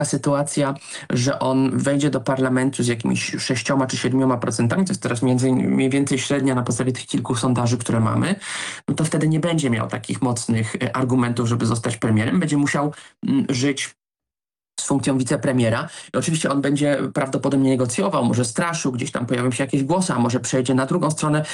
sytuacja, że on wejdzie do parlamentu z jakimiś 6 czy 7%, to jest teraz mniej więcej średnia na podstawie tych kilku sondaży, które mamy, no to wtedy nie będzie miał takich mocnych argumentów, żeby zostać premierem. Będzie musiał żyć z funkcją wicepremiera. I oczywiście on będzie prawdopodobnie negocjował, może straszył, gdzieś tam pojawią się jakieś głosy, a może przejdzie na drugą stronę.